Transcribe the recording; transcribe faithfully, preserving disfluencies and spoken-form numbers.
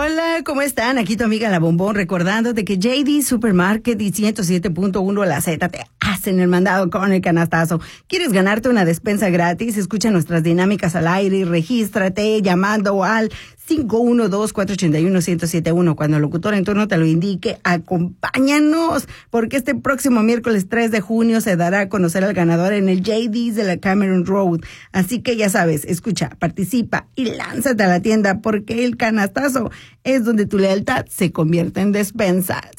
Hola, ¿cómo están? Aquí tu amiga La Bombón, recordándote que J D Supermarket y ciento siete punto uno La Z te hacen el mandado con el canastazo. ¿Quieres ganarte una despensa gratis? Escucha nuestras dinámicas al aire y regístrate llamando al cinco uno dos, cuatro ocho uno, uno cero siete uno. Cuando el locutor en turno te lo indique, acompáñanos, porque este próximo miércoles tres de junio se dará a conocer al ganador en el J D's de la Cameron Road. Así que ya sabes, escucha, participa y lánzate a la tienda, porque el canastazo es donde tu lealtad se convierte en despensas.